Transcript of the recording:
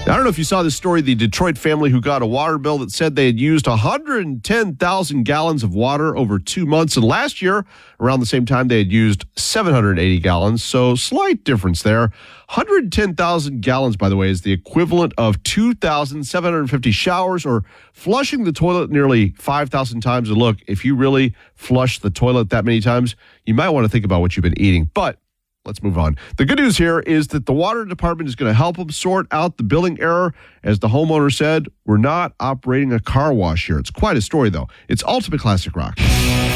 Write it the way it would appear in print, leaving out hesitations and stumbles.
Now, I don't know if you saw this story, the Detroit family who got a water bill that said they had used 110,000 gallons of water over 2 months. And last year, around the same time, they had used 780 gallons. So slight difference there. 110,000 gallons, by the way, is the equivalent of 2,750 showers or flushing the toilet nearly 5,000 times. And look, if you really flush the toilet that many times, you might want to think about what you've been eating. But let's move on. The good news here is that the water department is going to help them sort out the billing error. As the homeowner said, we're not operating a car wash here. It's quite a story, though. It's Ultimate Classic Rock.